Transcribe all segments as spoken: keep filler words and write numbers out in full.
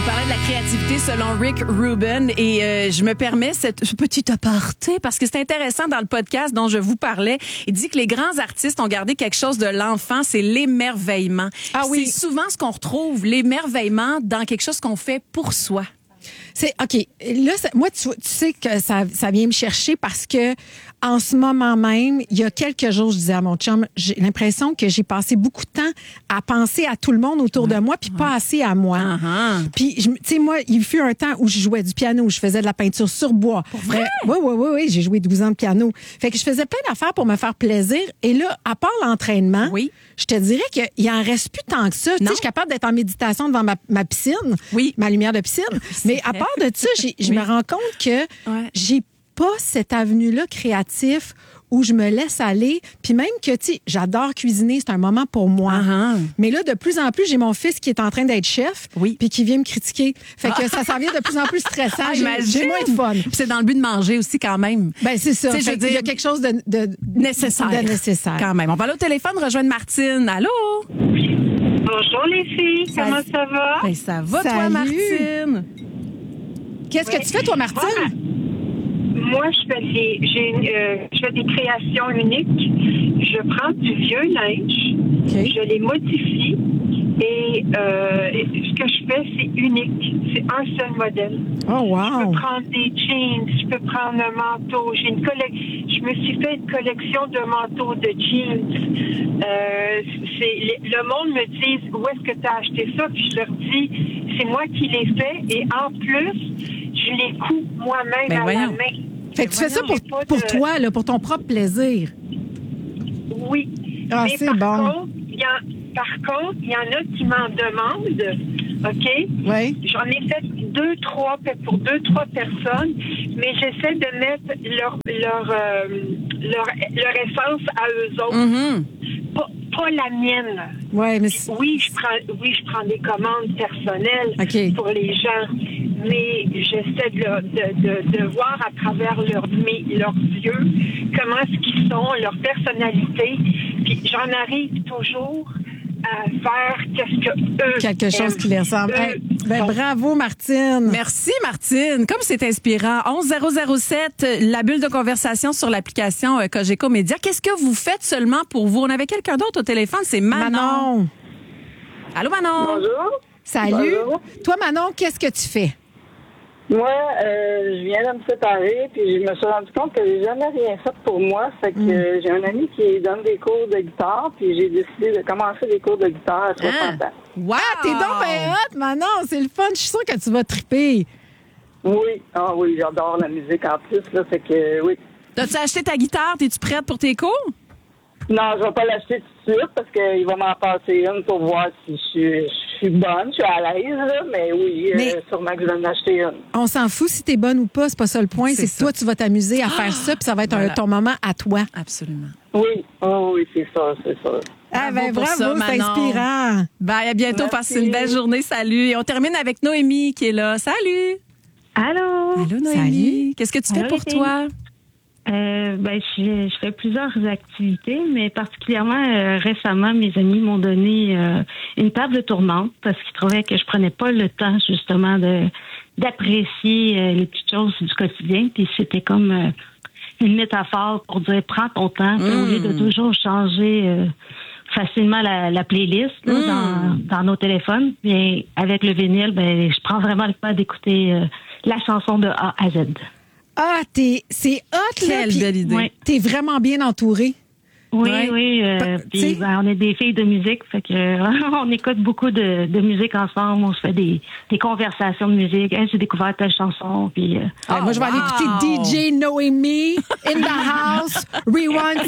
parlait de la créativité selon Rick Rubin et euh, je me permets cette, ce petit aparté parce que c'est intéressant dans le podcast dont je vous parlais. Il dit que les grands artistes ont gardé quelque chose de l'enfant, c'est l'émerveillement. Ah oui. C'est souvent ce qu'on retrouve, l'émerveillement dans quelque chose qu'on fait pour soi. C'est OK. Là, ça, moi, tu, tu sais que ça, ça vient me chercher parce que en ce moment même, il y a quelques jours, je disais à mon chum, j'ai l'impression que j'ai passé beaucoup de temps à penser à tout le monde autour de moi, puis pas assez à moi. Uh-huh. Puis, tu sais, moi, il fut un temps où je jouais du piano, où je faisais de la peinture sur bois. Pour vrai? Oui, oui, oui, oui. J'ai joué douze ans de piano. Fait que je faisais plein d'affaires pour me faire plaisir. Et là, à part l'entraînement, oui. je te dirais qu'il en reste plus tant que ça. Tu sais, je suis capable d'être en méditation devant ma, ma piscine, oui. ma lumière de piscine. Mais à part de ça, j'ai, je oui. me rends compte que ouais. j'ai pas cette avenue-là créatif où je me laisse aller. Puis même que, tu sais, j'adore cuisiner, c'est un moment pour moi. Uh-huh. Mais là, de plus en plus, j'ai mon fils qui est en train d'être chef, oui. puis qui vient me critiquer. Fait que ça s'en vient de plus en plus stressant. Ah, j'ai, j'ai moins de fun. Puis c'est dans le but de manger aussi quand même. Ben c'est ça. Je veux dire, il y a quelque chose de, de nécessaire. De nécessaire. Quand même. On va aller au téléphone rejoindre Martine. Allô? Bonjour les filles, ça, comment ça va? Ben, ça va, Salut. Toi, Martine? Qu'est-ce oui. que tu fais, toi, Martine? Moi, moi je, fais des, j'ai, euh, je fais des créations uniques. Je prends du vieux linge, okay. je les modifie et, euh, et ce que je fais, c'est unique. C'est un seul modèle. Oh, wow! Je peux prendre des jeans, je peux prendre un manteau. J'ai une collec- je me suis fait une collection de manteaux, de jeans. Euh, c'est, le monde me dit, où est-ce que tu as acheté ça? Puis je leur dis, c'est moi qui l'ai fait. Et en plus, je les couds moi-même ben à voyons. la main. Fait que tu fais ça pour, pour de... toi, là, pour ton propre plaisir. Oui. Ah, mais c'est par bon. Contre, y a, par contre, il y en a qui m'en demandent, OK? Oui. J'en ai fait deux, trois, pour deux, trois personnes, mais j'essaie de mettre leur, leur, euh, leur, leur essence à eux autres. Mm-hmm. Pas, pas la mienne. Ouais, mais oui, je prends, oui, je prends des commandes personnelles okay. pour les gens, mais j'essaie de, de, de, de voir à travers leur, mes, leurs yeux comment est-ce qu'ils sont, leur personnalité. Puis j'en arrive toujours à faire qu'est-ce que eux quelque chose aiment. qui les ressemble. Eux, hey, ben, bravo, Martine. Merci, Martine. Comme c'est inspirant. onze zéro zéro sept, la bulle de conversation sur l'application euh, Cogeco Média. Qu'est-ce que vous faites seulement pour vous? On avait quelqu'un d'autre au téléphone, c'est Manon. Manon. Allô, Manon? Bonjour. Salut. Bonjour. Toi, Manon, qu'est-ce que tu fais? Moi, euh, je viens de me séparer, puis je me suis rendu compte que j'ai jamais rien fait pour moi. Fait que mm. euh, j'ai un ami qui donne des cours de guitare, puis j'ai décidé de commencer des cours de guitare à soixante ans. Wow! Ah, t'es donc ben hot, Manon! C'est le fun. Je suis sûre que tu vas triper. Oui. Ah oui, j'adore la musique en plus, là. Fait que, oui. T'as-tu acheté ta guitare? T'es-tu prête pour tes cours? Non, je vais pas l'acheter tout de suite parce qu'il va m'en passer une pour voir si je suis, je suis bonne, je suis à l'aise, là, mais oui, mais euh, sûrement que je vais en acheter une. On s'en fout si t'es bonne ou pas, c'est pas ça le point, c'est, c'est que toi, tu vas t'amuser à faire ça, puis ça va être voilà. un, ton moment à toi. Absolument. Oui, oh, oui, c'est ça, c'est ça. Ah ben bravo, ça, c'est inspirant. Bye, à bientôt, Merci. Passez une belle journée, salut. Et on termine avec Noémie qui est là. Salut! Allô! Allô, Noémie. Salut. Qu'est-ce que tu fais Allô, pour toi? Euh, ben, je, je fais plusieurs activités, mais particulièrement euh, récemment, mes amis m'ont donné euh, une table tournante parce qu'ils trouvaient que je prenais pas le temps justement de d'apprécier euh, les petites choses du quotidien. Puis c'était comme euh, une métaphore pour dire prends ton temps, mmh. au lieu de toujours changer euh, facilement la, la playlist là, mmh. dans, dans nos téléphones. Bien, avec le vinyle, ben je prends vraiment le temps d'écouter euh, la chanson de A à Z. Ah, t'es, c'est hot, là. Quelle belle idée. Ouais. T'es vraiment bien entourée. Oui, ouais. oui. Euh, puis, ben, on est des filles de musique, fait que euh, on écoute beaucoup de, de musique ensemble. On se fait des, des conversations de musique. Hey, j'ai découvert telle chanson. Puis, euh, oh, moi, je vais wow. aller écouter D J Noémie in the house, Rewind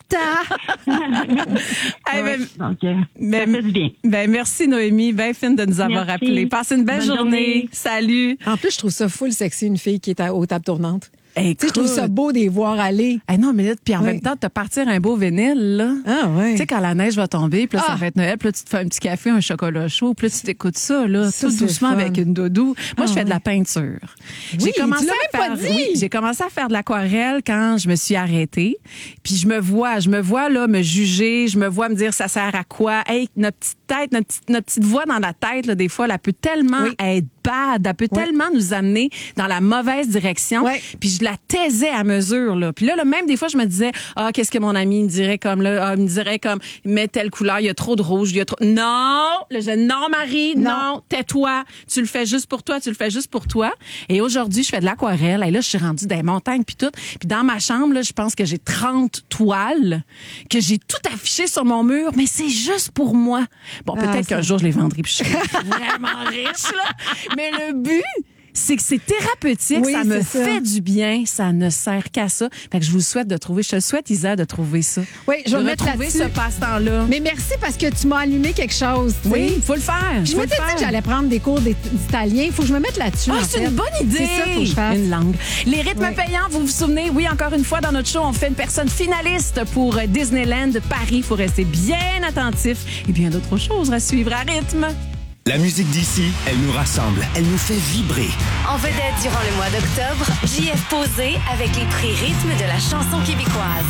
Selecta. hey, ben, donc, euh, ben, ça fait du bien. Ben, merci Noémie, bien fine de nous avoir merci. appelés. Passe une belle Bonne journée. journée. Salut. En plus, je trouve ça full sexy, une fille qui est à, aux tables tournantes. Hey, je trouve ça beau de les voir aller. Hey, non, mais là, puis en oui. même temps, de te partir un beau vinyle, là. Ah, ouais. Tu sais, quand la neige va tomber, puis là, ah. ça va être Noël, puis là, tu te fais un petit café, un chocolat chaud, puis là, tu t'écoutes ça, là, ça, tout doucement avec une doudou. Moi, ah, je fais ouais. de la peinture. Oui, j'ai commencé tu l'as à même faire, pas dit. oui, j'ai commencé à faire de l'aquarelle quand je me suis arrêtée. Puis je me vois, je me vois, là, me juger, je me vois me dire, ça sert à quoi? Hey, notre petite tête, notre, petite- notre petite voix dans la tête, là, des fois, elle peut tellement Oui. être bad, elle peut Oui. tellement nous amener dans la mauvaise direction. Oui. Puis je la taisais à mesure, là. Puis là, là, même des fois, je me disais, ah, qu'est-ce que mon ami me dirait comme là? Ah, il me dirait comme, mets telle couleur, il y a trop de rouge, il y a trop. Non! Là, je, non, Marie, non. Non. tais-toi. Tu le fais juste pour toi, tu le fais juste pour toi. Et aujourd'hui, je fais de l'aquarelle. Et là, je suis rendue dans les montagnes puis tout. Puis dans ma chambre, là, je pense que j'ai trente toiles que j'ai tout affiché sur mon mur, mais c'est juste pour moi. Bon, peut-être Ah, qu'un ça- jour, je les vendrai puis je serai vraiment riche, là. Mais le but, c'est que c'est thérapeutique, Oui, ça me c'est ça. fait du bien, ça ne sert qu'à ça. Fait que je vous souhaite de trouver, je te souhaite, Isa, de trouver ça. Oui, je vais de me mettre retrouver là-dessus. ce passe-temps-là. Mais merci parce que tu m'as allumé quelque chose. tu sais. Oui, il faut le faire. Je faut m'étais le dit faire. que j'allais prendre des cours d'it- d'italien. Il faut que je me mette là-dessus. Ah, en c'est fait. une bonne idée. C'est ça qu'il faut que je fasse. Une langue. Les rythmes Oui. payants, vous vous souvenez, oui, encore une fois, dans notre show, on fait une personne finaliste pour Disneyland Paris. Il faut rester bien attentif. Et bien d'autres choses à suivre à rythme. La musique d'ici, elle nous rassemble, elle nous fait vibrer. En vedette durant le mois d'octobre, J F Posé avec les prix rythme de la chanson québécoise.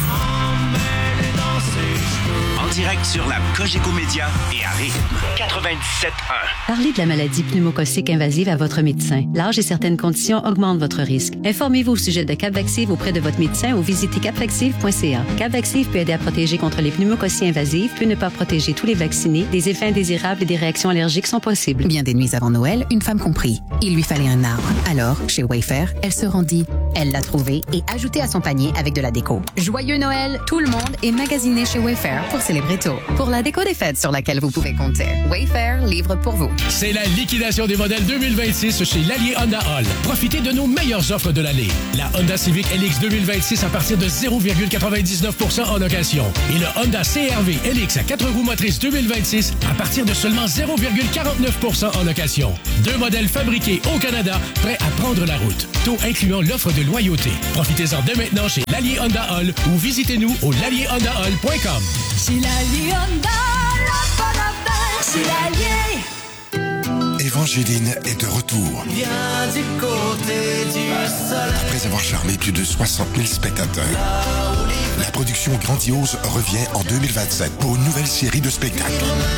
En direct sur la Cogeco Média et à rythme quatre-vingt-dix-sept un. Parlez de la maladie pneumococcique invasive à votre médecin. L'âge et certaines conditions augmentent votre risque. Informez-vous au sujet de Capvaxive auprès de votre médecin ou visitez capvaxive point c a. Capvaxive peut aider à protéger contre les pneumococcies invasives, peut ne pas protéger tous les vaccinés. Des effets indésirables et des réactions allergiques sont possibles. Bien des nuits avant Noël, une femme comprit. Il lui fallait un arbre. Alors, chez Wayfair, elle se rendit. Elle l'a trouvé et ajouté à son panier avec de la déco. Joyeux Noël! Tout le monde est magasiné chez Wayfair pour célébrer tôt. Pour la déco des fêtes sur laquelle vous pouvez compter. Wayfair livre pour vous. C'est la liquidation des modèles deux mille vingt-six chez l'Allier Honda Hall. Profitez de nos meilleures offres de l'année. La Honda Civic L X deux mille vingt-six à partir de zéro virgule quatre-vingt-dix-neuf pour cent en location. Et le Honda C R V L X à quatre roues motrices deux mille vingt-six à partir de seulement zéro virgule quarante-neuf pour cent en location. Deux modèles fabriqués au Canada, prêts à prendre la route. Tout incluant l'offre de loyauté. Profitez-en dès maintenant chez l'Allier Honda Hall ou visitez-nous au l'allier honda hall point com. Chez l'Allier Honda, la bonne affaire, c'est l'Allier. Évangéline est de retour. Viens du côté du soleil. Après avoir charmé plus de soixante mille spectateurs, la production grandiose revient en deux mille vingt-sept pour une nouvelle série de spectacles.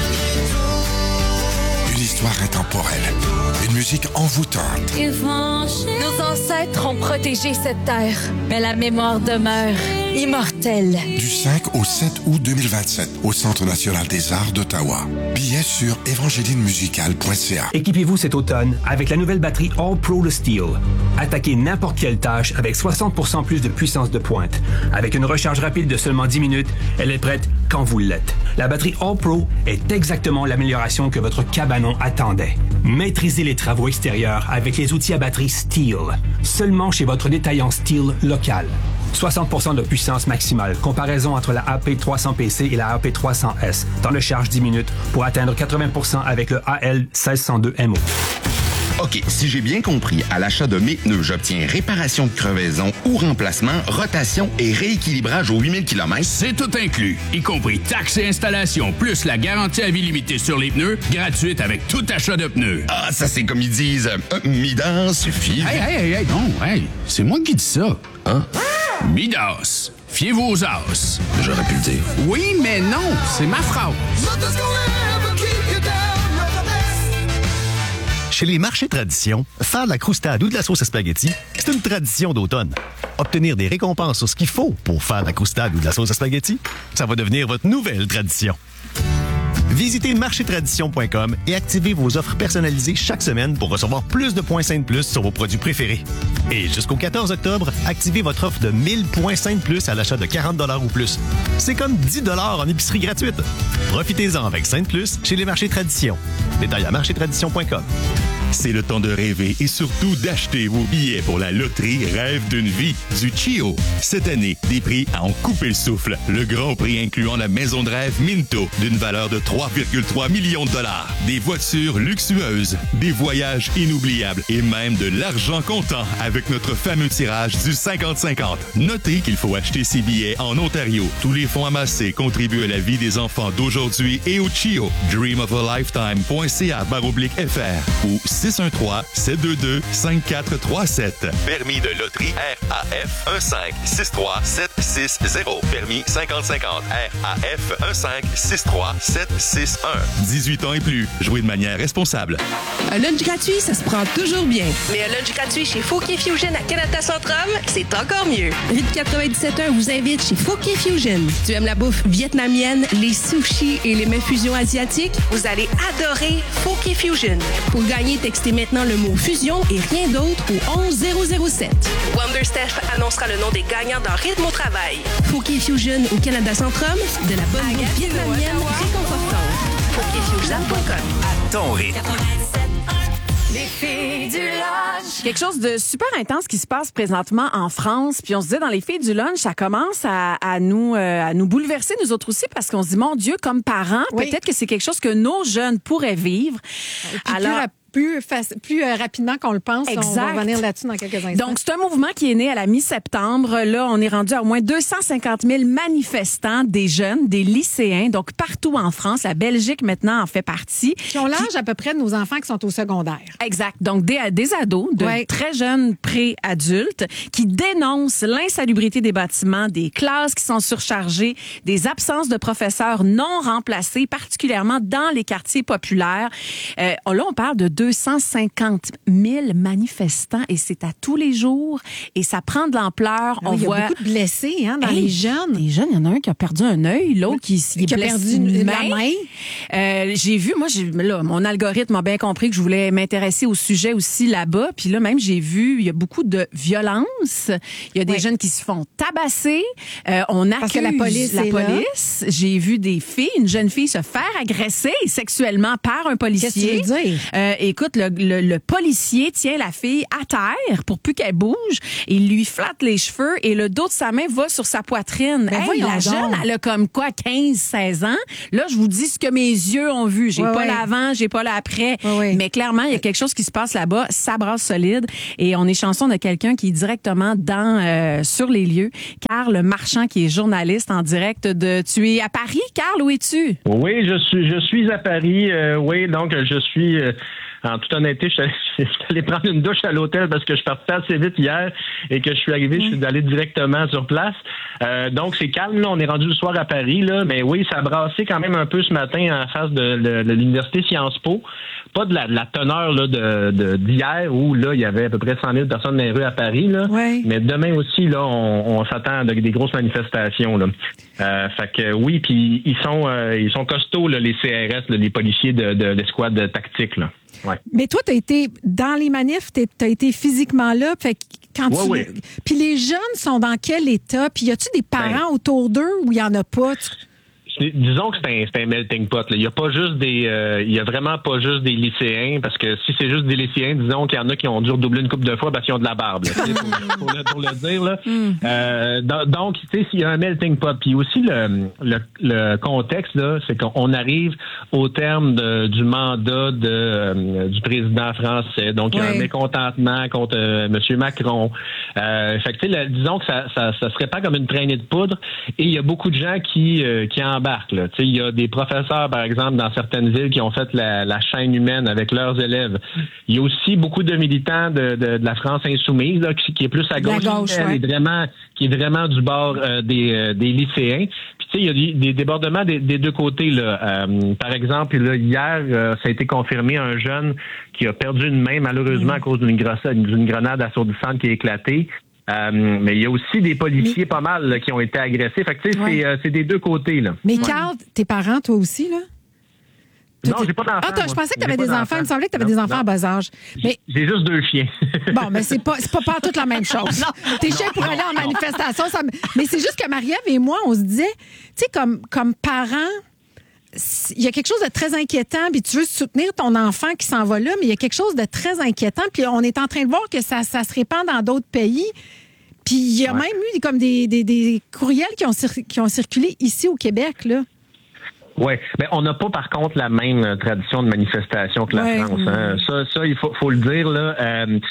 Une histoire intemporelle, une musique envoûtante. Nos ancêtres ont protégé cette terre, mais la mémoire demeure immortelle. Du cinq au sept août deux mille vingt-sept au Centre national des arts d'Ottawa. Billets sur évangéline musicale point c a. Équipez-vous cet automne avec la nouvelle batterie All Pro Le Steel. Attaquez n'importe quelle tâche avec soixante pour cent plus de puissance de pointe. Avec une recharge rapide de seulement dix minutes, elle est prête quand vous l'êtes. La batterie All Pro est exactement l'amélioration que votre cabanon attendait. Maîtrisez les travaux extérieurs avec les outils à batterie Steel. Seulement chez votre détaillant Steel local. soixante pour cent de puissance maximale. Comparaison entre la A P trois cents P C et la A P trois cents S. Temps de charge dix minutes pour atteindre quatre-vingts pour cent avec le A L seize cent deux M O. OK, si j'ai bien compris, à l'achat de mes pneus, j'obtiens réparation de crevaison ou remplacement, rotation et rééquilibrage aux huit mille kilomètres. C'est tout inclus, y compris taxes et installation, plus la garantie à vie limitée sur les pneus, gratuite avec tout achat de pneus. Ah, ça c'est comme ils disent, euh, Midas suffit. Hey, hey, hey, hey, non, hey, c'est moi qui dis ça. Hein? Midas, fiez-vous aux as. J'aurais pu le dire. Oui, mais non, c'est ma phrase. Chez les marchés tradition, faire de la croustade ou de la sauce à spaghetti, c'est une tradition d'automne. Obtenir des récompenses sur ce qu'il faut pour faire de la croustade ou de la sauce à spaghetti, ça va devenir votre nouvelle tradition. Visitez marché tradition point com et activez vos offres personnalisées chaque semaine pour recevoir plus de points Saint Plus sur vos produits préférés. Et jusqu'au quatorze octobre, activez votre offre de mille points Saint Plus à l'achat de quarante dollars ou plus. C'est comme dix dollars en épicerie gratuite. Profitez-en avec Saint Plus chez les marchés tradition. Détail à marché tradition point com. C'est le temps de rêver et surtout d'acheter vos billets pour la loterie Rêve d'une vie du Chio. Cette année, des prix à en couper le souffle. Le grand prix incluant la maison de rêve Minto d'une valeur de trois virgule trois millions de dollars. Des voitures luxueuses, des voyages inoubliables et même de l'argent comptant avec notre fameux tirage du cinquante cinquante. Notez qu'il faut acheter ses billets en Ontario. Tous les fonds amassés contribuent à la vie des enfants d'aujourd'hui et au Chio. dream of a lifetime point c a barre oblique F R ou six un trois, sept deux deux, cinq quatre trois sept. Permis de loterie R A F un cinq six trois sept six zéro. Permis cinquante cinquante R A F un cinq six trois sept six un. dix-huit ans et plus. Jouez de manière responsable. Un lunch gratuit, ça se prend toujours bien. Mais un lunch gratuit chez Fouquier Fusion à Canada Centrum, c'est encore mieux. huit quatre-vingt-dix-sept heures vous invite chez Fouquier Fusion. Tu aimes la bouffe vietnamienne, les sushis et les mets fusion asiatiques? Vous allez adorer Fouquier Fusion. Pour gagner, textez maintenant le mot fusion et rien d'autre au onze zéro zéro sept. Wonder Steph annoncera le nom des gagnants dans Rythme au travail. Fouquier Fusion au Canada Centrum, de la bonne bouffe vietnamienne réconfortante. fouquier fusion point com. À ton rythme. Les filles du lunch. Quelque chose de super intense qui se passe présentement en France. Puis on se dit, dans les filles du lunch, ça commence à, à nous euh, à nous bouleverser, nous autres aussi, parce qu'on se dit, mon Dieu, comme parents, oui. peut-être que c'est quelque chose que nos jeunes pourraient vivre. Alors, plus, plus, plus euh, rapidement qu'on le pense. Exact. On va revenir là-dessus dans quelques instants. Donc, c'est un mouvement qui est né à la mi-septembre. Là, on est rendu à au moins deux cent cinquante mille manifestants, des jeunes, des lycéens, donc partout en France. La Belgique, maintenant, en fait partie. Qui ont l'âge qui... à peu près de nos enfants qui sont au secondaire. Exact. Donc, des, des ados, de ouais. très jeunes pré-adultes, qui dénoncent l'insalubrité des bâtiments, des classes qui sont surchargées, des absences de professeurs non remplacés, particulièrement dans les quartiers populaires. Euh, là, on parle de deux cent cinquante mille manifestants et c'est à tous les jours et ça prend de l'ampleur. Oui, on il y voit a beaucoup de blessés hein, dans hey, les jeunes. Les jeunes, il y en a un qui a perdu un œil, l'autre qui, qui, qui a perdu une main. La main. Euh, j'ai vu, moi, j'ai, là, mon algorithme a bien compris que je voulais m'intéresser au sujet aussi là-bas. Puis là, même, j'ai vu, il y a beaucoup de violence. Il y a des oui. jeunes qui se font tabasser. Euh, on accuse Parce que la police. La est police. Là. J'ai vu des filles, une jeune fille se faire agresser sexuellement par un policier. Qu'est-ce que tu veux dire? Euh, écoute, le, le, le policier tient la fille à terre pour plus qu'elle bouge. Il lui flatte les cheveux et le dos de sa main va sur sa poitrine. Ben hey, la donc. jeune, elle a comme quoi, quinze seize ans. Là, je vous dis ce que mes yeux ont vu. J'ai ouais, pas ouais. l'avant, j'ai pas l'après. Ouais, ouais. Mais clairement, il y a quelque chose qui se passe là-bas. Ça brasse solide. Et on est chanceux de quelqu'un qui est directement dans euh, sur les lieux. Carl Marchand, qui est journaliste en direct de... Tu es à Paris, Carl, où es-tu? Oui, je suis, je suis à Paris. Euh, oui, donc je suis... Euh En toute honnêteté, je suis allé prendre une douche à l'hôtel parce que je partais assez vite hier et que je suis arrivé, mmh. je suis allé directement sur place. Euh, donc, c'est calme, là. On est rendu le soir à Paris, là. Mais oui, ça a brassé quand même un peu ce matin en face de, de, de l'université Sciences Po. Pas de la, de la teneur là, de, de, d'hier où là il y avait à peu près cent mille personnes dans les rues à Paris. Là. Ouais. Mais demain aussi, là, on, on s'attend à des grosses manifestations. Là. Euh, fait que oui, puis ils sont euh, ils sont costauds, là, les C R S, là, les policiers de, de l'escouade tactique. Là. Ouais. Mais toi, tu as été dans les manifs, tu as été physiquement là. Fait que quand ouais, tu... ouais. Puis les jeunes sont dans quel état? Puis y a-tu des parents ben... autour d'eux ou il y en a pas? Tu... Disons que c'est un, c'est un melting pot. Il y a pas juste des, euh, il y a vraiment pas juste des lycéens, parce que si c'est juste des lycéens, disons qu'il y en a qui ont dû redoubler une couple de fois parce qu'ils ont de la barbe. Là, pour, pour, le, pour le dire là. Mm. Euh, donc, tu sais, s'il y a un melting pot, puis aussi le, le, le contexte là, c'est qu'on arrive au terme de, du mandat de euh, du président français. Donc, il y a ouais. un mécontentement contre euh, M. Macron. Euh, fait que tu sais, disons que ça, ça, ça serait pas comme une traînée de poudre. Et il y a beaucoup de gens qui, euh, qui en il y a des professeurs, par exemple, dans certaines villes qui ont fait la, la chaîne humaine avec leurs élèves. Il y a aussi beaucoup de militants de, de, de la France insoumise, là, qui, qui est plus à gauche, gauche elle ouais. est vraiment, qui est vraiment du bord euh, des, euh, des lycéens. Puis tu sais, il y a des, des débordements des, des deux côtés. Là. Euh, par exemple, là, hier, euh, ça a été confirmé un jeune qui a perdu une main, malheureusement, mmh. à cause d'une, grosse, d'une grenade assourdissante qui a éclaté. Euh, mais il y a aussi des policiers mais... pas mal là, qui ont été agressés. Fait que tu sais, ouais. c'est, euh, c'est des deux côtés. Là. Mais ouais. Carl, tes parents, toi aussi, là? Non, j'ai pas d'enfants. Ah, toi, je pensais que tu avais des d'enfants. enfants. Il me semblait que tu avais des enfants non. à bas âge. Mais... J'ai juste deux chiens. Bon, mais c'est pas, c'est pas, pas toute la même chose. Tes chiens pour aller en manifestation, ça me... Mais c'est juste que Marie-Ève et moi, on se disait, tu sais, comme, comme parents, il y a quelque chose de très inquiétant, puis tu veux soutenir ton enfant qui s'en va là, mais il y a quelque chose de très inquiétant, puis on est en train de voir que ça, ça se répand dans d'autres pays. Puis il y a ouais. même eu comme des, des, des courriels qui ont, cir- qui ont circulé ici au Québec, là. Oui, mais on n'a pas par contre la même tradition de manifestation que la ouais. France. Hein. Ça, ça, il faut, faut le dire, là. Euh,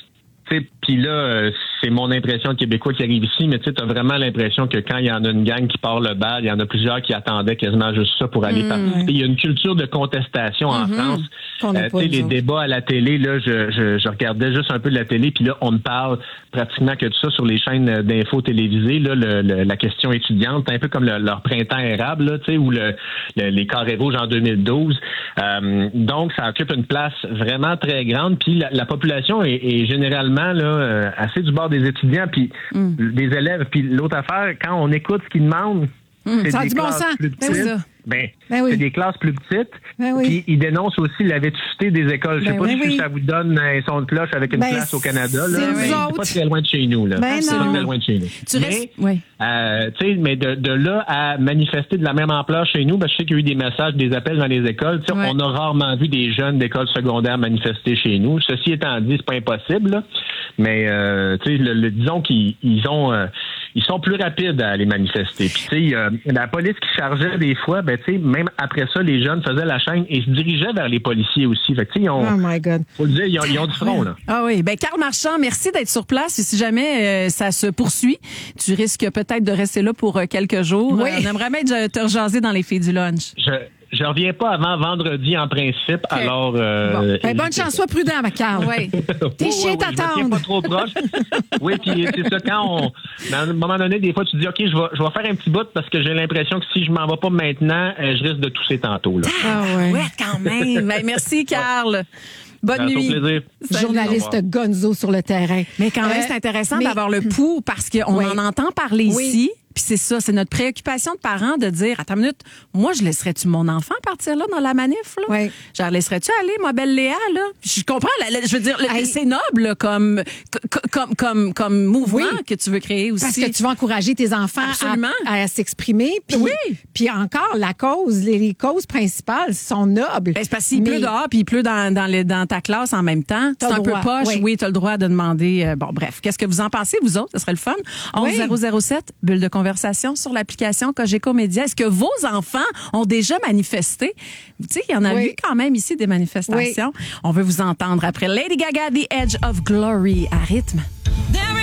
puis là, euh, c'est mon impression de Québécois qui arrive ici, mais tu as vraiment l'impression que quand il y en a une gang qui part le bal, il y en a plusieurs qui attendaient quasiment juste ça pour aller mmh, participer. Ouais. Il y a une culture de contestation en mmh, France. Euh, tu sais, les débats à la télé, là, je, je, je regardais juste un peu de la télé, puis là, on ne parle pratiquement que de ça sur les chaînes d'infos télévisées, là, le, le, la question étudiante, un peu comme le, leur printemps érable, là, tu sais, ou le, le, les carrés rouges en deux mille douze. Euh, donc, ça occupe une place vraiment très grande, puis la, la population est, est généralement là, euh, assez du bord des étudiants, puis mm. des élèves. Puis l'autre affaire, quand on écoute ce qu'ils demandent, mm, c'est ça des a du bon classes sens. plus petites. Ben oui. Ben, ben oui. c'est des classes plus petites. Ben oui. Puis ils dénoncent aussi la vétusté des écoles. Je sais ben pas oui, si oui. ça vous donne un son de cloche avec une ben place au Canada. C'est, là, mais c'est pas très loin de chez nous. Là. Ben c'est non. pas très loin de chez nous. Tu mais, restes... oui. euh, tu sais, mais de, de là à manifester de la même ampleur chez nous, ben, je sais qu'il y a eu des messages, des appels dans les écoles. Ouais. On a rarement vu des jeunes d'écoles secondaires manifester chez nous. Ceci étant dit, c'est pas impossible. Là. Mais euh, tu sais, le, le, disons qu'ils ils ont... Euh, ils sont plus rapides à aller manifester. Puis, tu sais, euh, la police qui chargeait des fois, ben, tu sais, même après ça, les jeunes faisaient la chaîne et se dirigeaient vers les policiers aussi. Fait que, tu sais, ils ont, oh my God. faut le dire, ils ont, ils ont du front, là. Ah oui. Ben, Carl Marchand, merci d'être sur place. Et si jamais euh, ça se poursuit, tu risques peut-être de rester là pour euh, quelques jours. Oui. Euh, on aimerait bien te rejaser dans les filles du lunch. Je... Je reviens pas avant vendredi en principe, okay. alors... Euh, bon. ben, bonne chance, sois prudent, ma Carl. Oui. Tes oui, chiens oui, t'attendent. Je me tiens pas trop proche. Oui, puis c'est ça, quand on... À un moment donné, des fois, tu te dis, OK, je vais, je vais faire un petit bout parce que j'ai l'impression que si je m'en vais pas maintenant, euh, je risque de tousser tantôt. Là. Ah ouais. Ouais, quand même. Ben, merci, Carl. Bonne ça nuit. Plaisir. Journaliste gonzo sur le terrain. Mais quand même, euh, c'est intéressant mais... d'avoir le pouls parce qu'on oui. en entend parler oui. ici. Puis c'est ça, c'est notre préoccupation de parents de dire, attends une minute, moi, je laisserais-tu mon enfant partir là dans la manif? Là? Oui. Genre, laisserais-tu aller, ma belle Léa? Là? Je comprends, là, là, je veux dire, hey. c'est noble là, comme, comme, comme, comme mouvement oui. que tu veux créer aussi. Parce que tu veux encourager tes enfants à, à s'exprimer. Puis, oui. Puis encore, la cause, les, les causes principales sont nobles. Ben, c'est parce qu'il mais... pleut dehors puis il pleut dans, dans, les, dans ta classe en même temps. T'as c'est un droit. peu poche. Oui, oui tu as le droit de demander. Euh, bon, bref. Qu'est-ce que vous en pensez, vous autres? Ce serait le fun. onze zéro zéro sept, bulle de conversation sur la l'application Cogeco Média. Est-ce que vos enfants ont déjà manifesté? Tu sais, il y en a oui. eu quand même ici des manifestations. Oui. On veut vous entendre après Lady Gaga, The Edge of Glory à rythme. There